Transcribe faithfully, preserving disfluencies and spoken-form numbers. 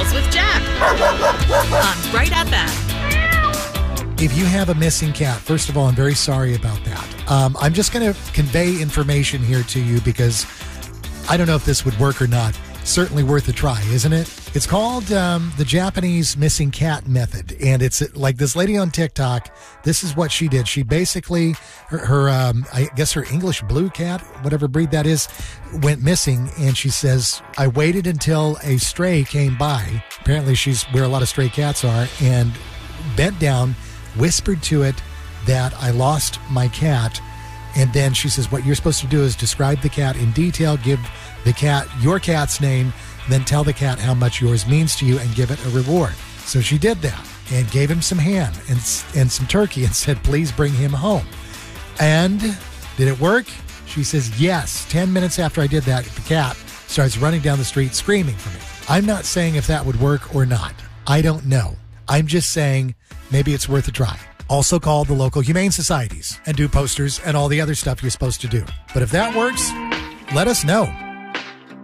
Mornings with Jack on Bright F M. If you have a missing cat, first of all, I'm very sorry about that. Um, I'm just going to convey information here to you because I don't know if this would work or not. Certainly worth a try, isn't it? It's called um, the Japanese missing cat method. And it's like this lady on TikTok. This is what she did. She basically, her, her um, I guess her English blue cat, whatever breed that is, went missing. And she says, I waited until a stray came by. Apparently she's where a lot of stray cats are, and bent down, whispered to it that I lost my cat. And then she says, what you're supposed to do is describe the cat in detail, give the cat your cat's name, then tell the cat how much yours means to you and give it a reward. So she did that and gave him some ham and, and some turkey and said, please bring him home. And did it work? She says, yes. Ten minutes after I did that, the cat starts running down the street screaming for me. I'm not saying if that would work or not. I don't know. I'm just saying maybe it's worth a try. Also call the local humane societies and do posters and all the other stuff you're supposed to do. But if that works, let us know.